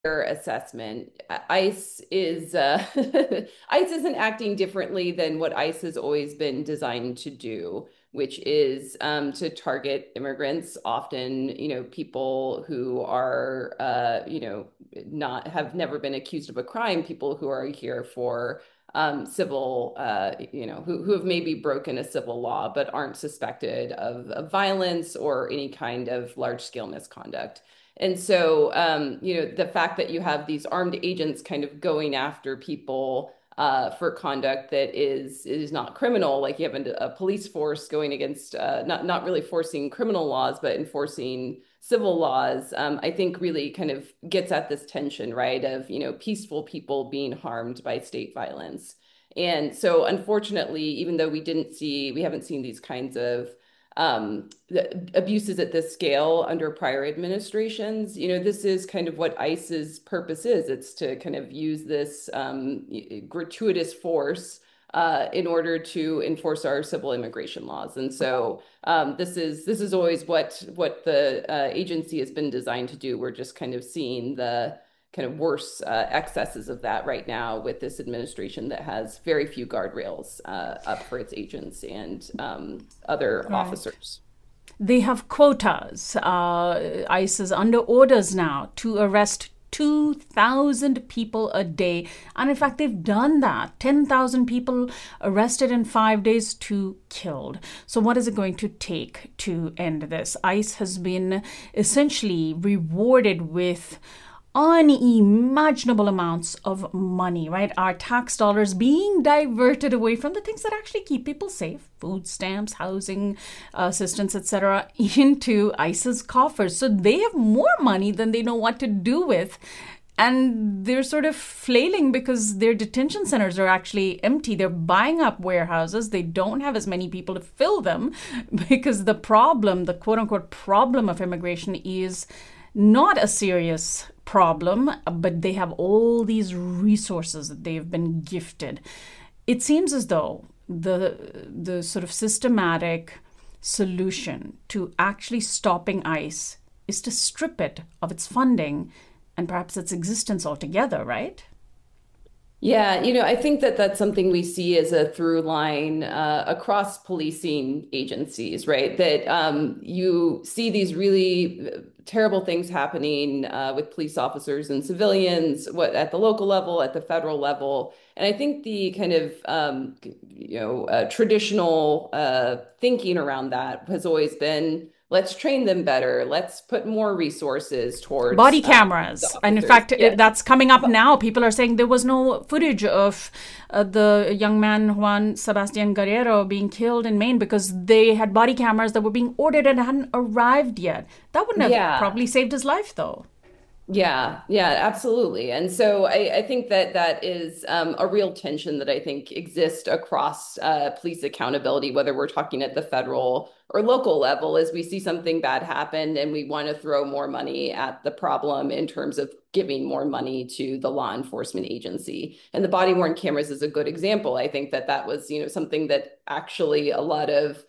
assessment. ICE is ICE isn't acting differently than what ICE has always been designed to do, which is to target immigrants, often, people who are, not have never been accused of a crime, people who are here for civil, who have maybe broken a civil law but aren't suspected of violence or any kind of large scale misconduct. And so, the fact that you have these armed agents kind of going after people for conduct that is not criminal, like you have a police force going against not really forcing criminal laws, but enforcing civil laws, I think really kind of gets at this tension, right, of peaceful people being harmed by state violence. And so, unfortunately, even though we haven't seen these kinds of abuses at this scale under prior administrations. This is kind of what ICE's purpose is. It's to kind of use this gratuitous force in order to enforce our civil immigration laws. And so this is always what the agency has been designed to do. We're just kind of seeing the kind of worse excesses of that right now with this administration that has very few guardrails up for its agents and other Right. officers. They have quotas. ICE is under orders now to arrest 2,000 people a day. And in fact, they've done that. 10,000 people arrested in 5 days, two killed. So, what is it going to take to end this? ICE has been essentially rewarded with unimaginable amounts of money, right? Our tax dollars being diverted away from the things that actually keep people safe, food stamps, housing assistance, etc., into ICE's coffers. So they have more money than they know what to do with. And they're sort of flailing because their detention centers are actually empty. They're buying up warehouses. They don't have as many people to fill them because the problem, the quote unquote problem of immigration, is not a serious problem, but they have all these resources that they've been gifted. It seems as though the sort of systematic solution to actually stopping ICE is to strip it of its funding and perhaps its existence altogether, right? Yeah, I think that that's something we see as a through line across policing agencies, right? That you see these really terrible things happening with police officers and civilians, what at the local level, at the federal level, and I think the kind of traditional thinking around that has always been, let's train them better, let's put more resources towards Body the cameras. And in officers. fact, Yeah. that's coming up now. People are saying there was no footage of the young man Juan Sebastian Guerrero being killed in Maine because they had body cameras that were being ordered and hadn't arrived yet. That wouldn't have Yeah. probably saved his life, though. Yeah, absolutely. And so I think that that is a real tension that I think exists across police accountability, whether we're talking at the federal or local level, as we see something bad happen and we want to throw more money at the problem in terms of giving more money to the law enforcement agency. And the body worn cameras is a good example. I think that that was, something that actually a lot of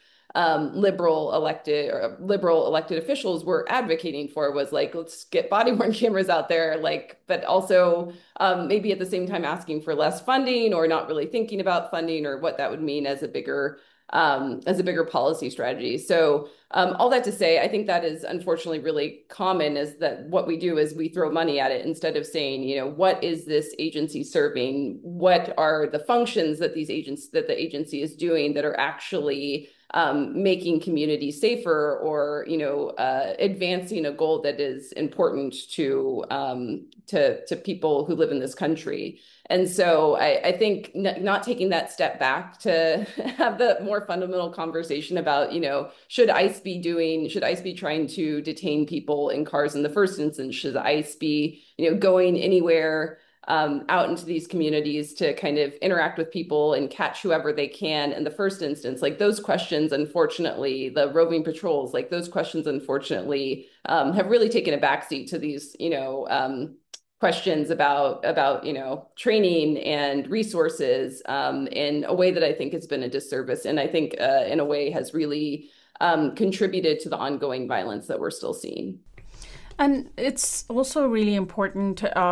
liberal elected officials were advocating for, was like, let's get body worn cameras out there, like, but also maybe at the same time asking for less funding or not really thinking about funding or what that would mean as a bigger policy strategy. So all that to say, I think that is unfortunately really common, is that what we do is we throw money at it instead of saying, what is this agency serving? What are the functions that the agency is doing that are actually making communities safer, or advancing a goal that is important to people who live in this country. And so I think not taking that step back to have the more fundamental conversation about, should ICE be trying to detain people in cars in the first instance? Should ICE be, going anywhere out into these communities to kind of interact with people and catch whoever they can in the first instance? Like, those questions, unfortunately, the roving patrols, like those questions, unfortunately, have really taken a backseat to these, questions about training and resources in a way that I think has been a disservice, and I think in a way has really contributed to the ongoing violence that we're still seeing. And it's also really important